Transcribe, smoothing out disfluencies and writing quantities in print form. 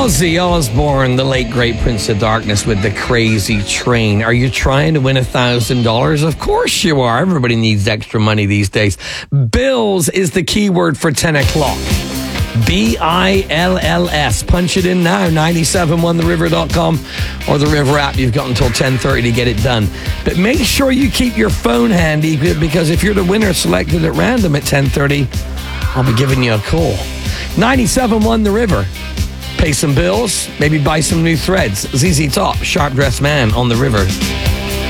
Ozzy Osbourne, the late great Prince of Darkness with The Crazy Train. Are you trying to win $1,000? Of course you are. Everybody needs extra money these days. Bills is the keyword for 10 o'clock. BILLS. Punch it in now, 971theriver.com or the River app. You've got until 10:30 to get it done. But make sure you keep your phone handy, because if you're the winner selected at random at 10:30, I'll be giving you a call. 97.1 The River. Pay some bills, maybe buy some new threads. ZZ Top, Sharp Dressed Man on The River.